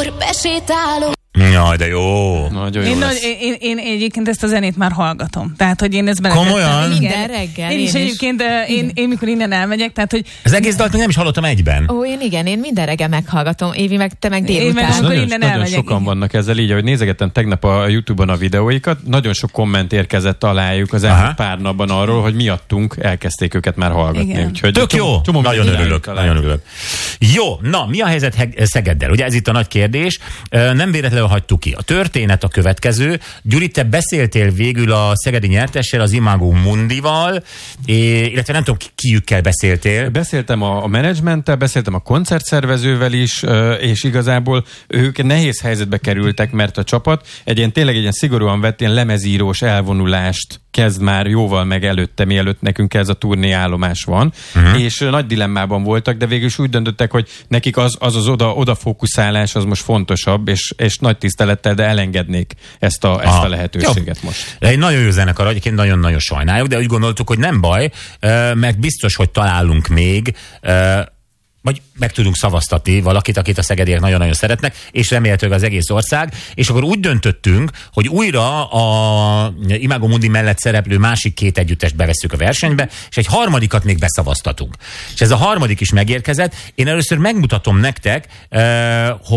amikor besétálok. Jaj, de jó. Nagyon jó én egyébként ezt a zenét már hallgatom. Tehát, hogy én ezt beletettem. Komolyan? Minden reggel. Én is egyébként, én mikor innen elmegyek, tehát, hogy... Az egész dalt még nem is hallottam egyben. Ó, én minden reggel meghallgatom. Évi, meg te meg délután. Nagyon sokan vannak ezzel így, ahogy nézegettem tegnap a YouTube-on a videóikat, nagyon sok komment érkezett alájuk az elmúlt pár napban arról, hogy miattunk elkezdték őket már hallgatni. Úgyhogy tök jó, nagyon örülök. Jó, na, mi a helyzet Szegeddel? Ugye ez itt a nagy kérdés. Nem véletlenül hagytuk ki. A történet a következő. Gyuri, te beszéltél végül a szegedi nyertessel, az Imago Mundival, illetve nem tudom, kiükkel beszéltél. Beszéltem a menedzsmenttel, beszéltem a koncertszervezővel is, és igazából ők nehéz helyzetbe kerültek, mert a csapat tényleg egy ilyen szigorúan vett ilyen lemezírós elvonulást kezd már jóval meg előtte, mielőtt nekünk ez a turnéállomás van, és nagy dilemmában voltak, de végül is úgy döntöttek, hogy nekik az oda fókuszálás az most fontosabb, és nagy tisztelettel, de elengednék ezt a lehetőséget most. Egy nagyon jó zenekar, egyébként nagyon-nagyon sajnáljuk, de úgy gondoltuk, hogy nem baj, mert biztos, hogy találunk még, vagy meg tudunk szavaztatni valakit, akit a szegediek nagyon-nagyon szeretnek, és remélhetőleg az egész ország, és akkor úgy döntöttünk, hogy újra a Imago Mundi mellett szereplő másik két együttest bevesszük a versenybe, és egy harmadikat még beszavaztatunk. És ez a harmadik is megérkezett. Én először megmutatom nektek,